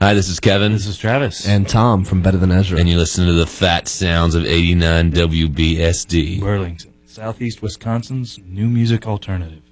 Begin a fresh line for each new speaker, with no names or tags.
Hi, this is Kevin.
This is Travis.
And Tom from Better Than Ezra.
And you listen to the fat sounds of 89 WBSD.
Burlington, Southeast Wisconsin's new music alternative.